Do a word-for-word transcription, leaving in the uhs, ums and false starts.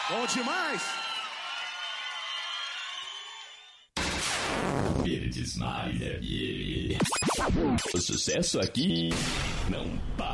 Bom demais! Verdes Mares F M. O sucesso aqui não para.